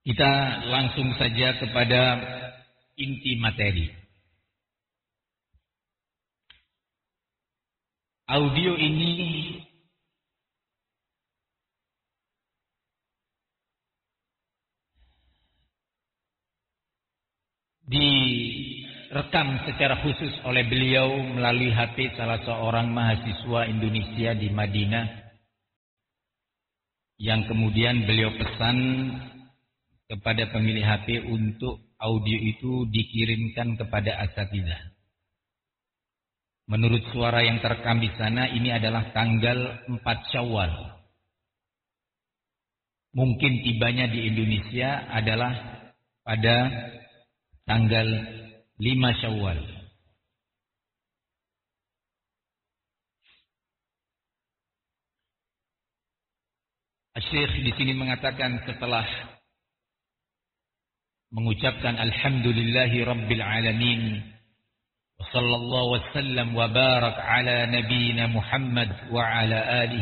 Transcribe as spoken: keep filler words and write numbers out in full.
Kita langsung saja kepada inti materi. Audio ini direkam secara khusus oleh beliau melalui H P salah seorang mahasiswa Indonesia di Madinah, yang kemudian beliau pesan kepada pemilik H P untuk audio itu dikirimkan kepada asatidzah. Menurut suara yang terekam di sana, ini adalah tanggal empat Syawal. Mungkin tibanya di Indonesia adalah pada tanggal lima Syawal. Syekh di sini mengatakan setelah mengucapkan alhamdulillahi rabbil alamin wa sallallahu wasallam wa barak ala nabiyyina Muhammad wa ala alihi